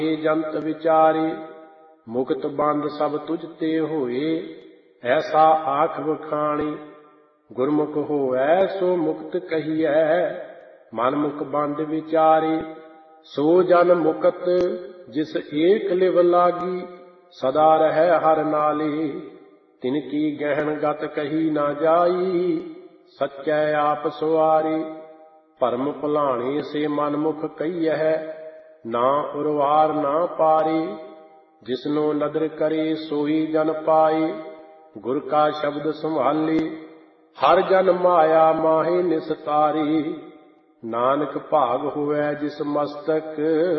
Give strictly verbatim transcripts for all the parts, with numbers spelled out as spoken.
जंत विचारे मुक्त बंद सब तुझ ते होए। ऐसा आख बखाणी गुरमुख होए सो मुक्त कहिए। मन मुख बंद विचारे सो जन मुक्त जिस एक लिव लागी। सदा रहे हर नाले तिनकी गहन गत कही ना जाई। सच्चै आप सुआरे भरम भुलाणे से मन मुख कहिए। ना उरवार ना पारे जिसनो नदर करे सोई जन पाए। गुर का शब्द संभाले हर जन माया माहे निस्तारे। नानक भाग हुए जिस मस्तक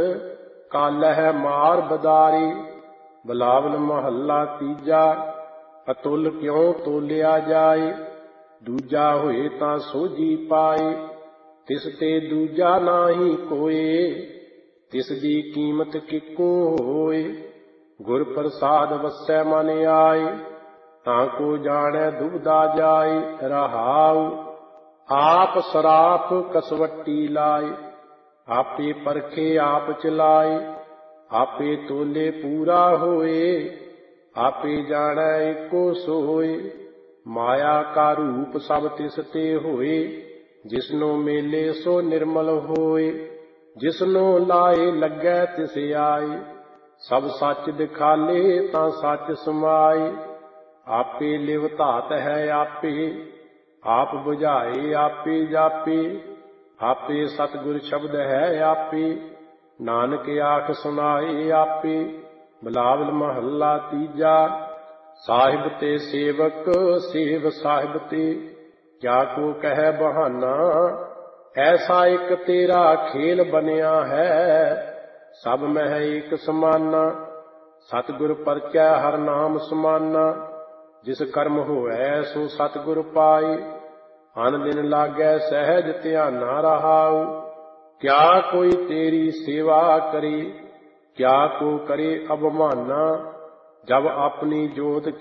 कालह मार बदारे। बिलावल महला तीजा अतुल क्यों तोलिया जाए। दूजा होए तां सोझी पाए तिस ते दूजा नाही कोए। तिस दी कीमत किक्कू होए गुर प्रसाद वसै मन आए। ताको जाने दुबदा जाए रहाऊ आप सराफ कसवट्टी लाए। आपे परखे आप चलाए आपे तोले पूरा होए। आपे जाने एको सोए माया का रूप सब तिस ते होए। जिसनो मेले सो निर्मल होए जिसनो लाए लगे तिस आए। सब सच दिखाले तां सच समाए। आपे लिव धात है आपे आप बुझाए आपे जापे। आपे सतगुर शब्द है आपे नानक आख सुनाए आपे। बिलावल महला तीजा साहिब ते सेवक सेव साहिब ते। क्या को कहे बहाना ऐसा एक तेरा खेल बनिया है। सब मह एक समाना सतगुर परचै हर नाम समाना। जिस कर्म होए सो सतगुर पाए अन दिन लागै सहज ध्याना रहाऊ। क्या कोई तेरी सेवा करे क्या को करे अवमाना। जब अपनी जोत